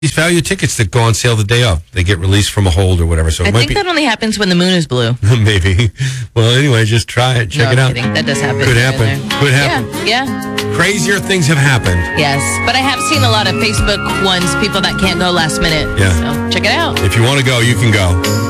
these value tickets that go on sale the day of. They get released from a hold or whatever. So I think that only happens when the moon is blue. Maybe. Well, anyway, just try it. Check it out. Kidding. That does happen. Could happen. Could happen. Yeah. Crazier things have happened. Yes. But I have seen a lot of Facebook ones, people that can't go last minute. Yeah. So check it out. If you want to go, you can go.